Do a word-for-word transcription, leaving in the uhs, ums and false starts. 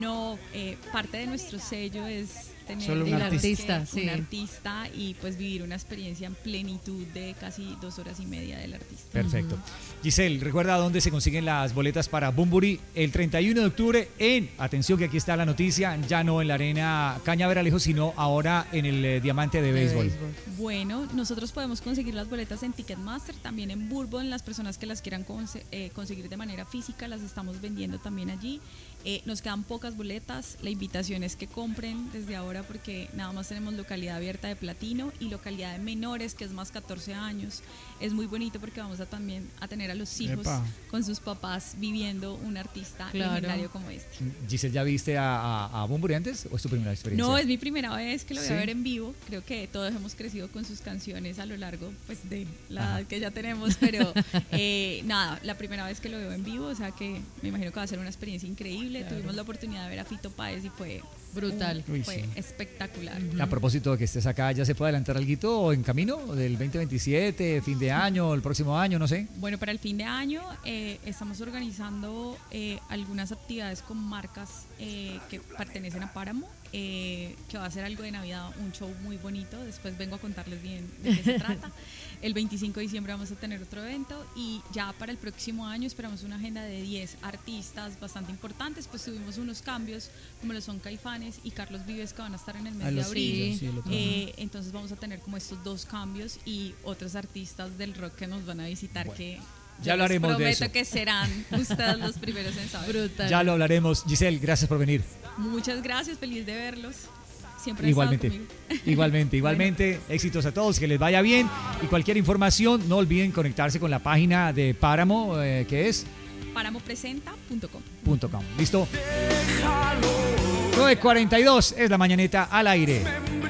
No, eh, parte de nuestro sello es tener Solo un artista, que, sí. un artista y pues vivir una experiencia en plenitud de casi dos horas y media del artista. Perfecto. Uh-huh. Giselle, recuerda dónde se consiguen las boletas para Bunbury el treinta y uno de octubre en, atención que aquí está la noticia, ya no en la arena Cañaveralejo, sino ahora en el eh, Diamante de Béisbol. de béisbol. Bueno, nosotros podemos conseguir las boletas en Ticketmaster, también en Bourbon, las personas que las quieran conse- eh, conseguir de manera física las estamos vendiendo también allí. Eh, nos quedan pocas boletas, la invitación es que compren desde ahora porque nada más tenemos localidad abierta de platino y localidad de menores, que es más catorce años. Es muy bonito porque vamos a también a tener a los hijos Epa. con sus papás viviendo un artista claro. legendario como este. Giselle, ¿ya viste a, a, a Bunbury antes o es tu primera experiencia? No, es mi primera vez que lo voy ¿Sí? a ver en vivo. Creo que todos hemos crecido con sus canciones a lo largo pues, de la edad que ya tenemos, pero eh, nada, la primera vez que lo veo en vivo, o sea que me imagino que va a ser una experiencia increíble. Claro. Tuvimos la oportunidad de ver a Fito Páez y fue brutal, uh, fue Uy, sí. espectacular. A propósito de que estés acá, ¿ya se puede adelantar algo en camino del veinte veintisiete, fin de año, el próximo año, no sé? Bueno, para el fin de año eh, estamos organizando eh, algunas actividades con marcas eh, que pertenecen a Páramo, eh, que va a ser algo de Navidad, un show muy bonito. Después vengo a contarles bien de qué se trata. El veinticinco de diciembre vamos a tener otro evento y ya para el próximo año esperamos una agenda de diez artistas bastante importantes. Pues tuvimos unos cambios como lo son Caifanes y Carlos Vives que van a estar en el mes de abril. Sí, sí, eh, entonces vamos a tener como estos dos cambios y otros artistas del rock que nos van a visitar bueno. que... Ya hablaremos de eso. Prometo que serán ustedes los primeros en saber. Brutal. Ya lo hablaremos. Giselle, gracias por venir. Muchas gracias, feliz de verlos. Siempre igualmente, igualmente, igualmente. Bueno. Éxitos a todos, que les vaya bien. Y cualquier información, no olviden conectarse con la página de Páramo, eh, que es paramopresenta punto com. .com. ¿Listo? nueve cuarenta y dos es la mañaneta al aire.